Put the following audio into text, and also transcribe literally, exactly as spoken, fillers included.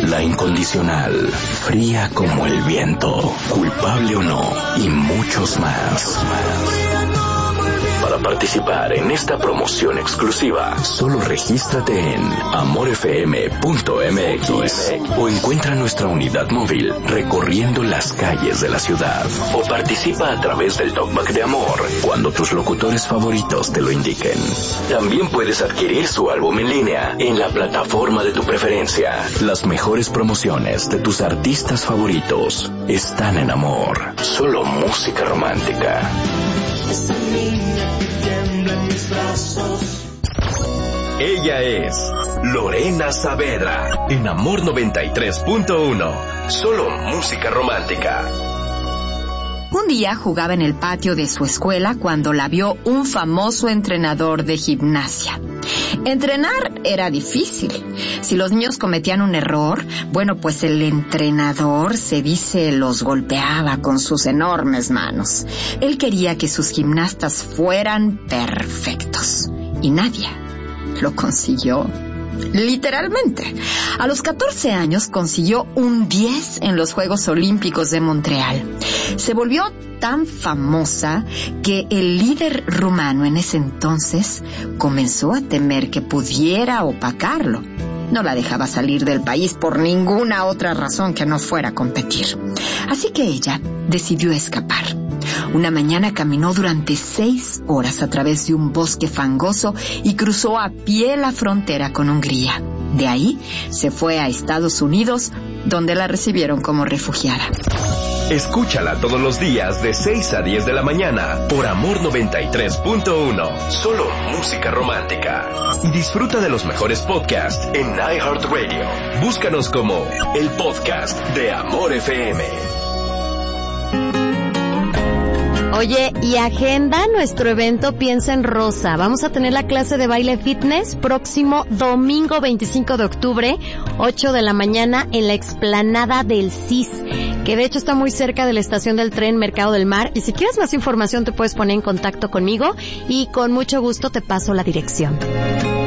La Incondicional, Fría como el viento, Culpable o no, y muchos más. Para participar en esta promoción exclusiva, solo regístrate en amor f m punto m x o encuentra nuestra unidad móvil recorriendo las calles de la ciudad, o participa a través del Talkback de Amor cuando tus locutores favoritos te lo indiquen. También puedes adquirir su álbum en línea en la plataforma de tu preferencia. Las mejores promociones de tus artistas favoritos están en Amor. Solo música romántica. Ella es Lorena Saavedra en Amor noventa y tres punto uno. Solo música romántica. Un día jugaba en el patio de su escuela cuando la vio un famoso entrenador de gimnasia. Entrenar era difícil. Si los niños cometían un error, bueno, pues el entrenador, se dice, los golpeaba con sus enormes manos. Él quería que sus gimnastas fueran perfectos. Y Nadia lo consiguió. Literalmente. A los catorce años consiguió un diez en los Juegos Olímpicos de Montreal. Se volvió tan famosa que el líder rumano en ese entonces comenzó a temer que pudiera opacarlo. No la dejaba salir del país por ninguna otra razón que no fuera a competir. Así que ella decidió escapar. Una mañana caminó durante seis horas a través de un bosque fangoso y cruzó a pie la frontera con Hungría. De ahí se fue a Estados Unidos, donde la recibieron como refugiada. Escúchala todos los días de seis a diez de la mañana por Amor noventa y tres punto uno. Solo música romántica. Y disfruta de los mejores podcasts en iHeartRadio. Búscanos como el podcast de Amor F M. Oye, y agenda nuestro evento Piensa en Rosa. Vamos a tener la clase de baile fitness próximo domingo veinticinco de octubre, ocho de la mañana, en la explanada del C I S, que de hecho está muy cerca de la estación del tren Mercado del Mar. Y si quieres más información te puedes poner en contacto conmigo y con mucho gusto te paso la dirección.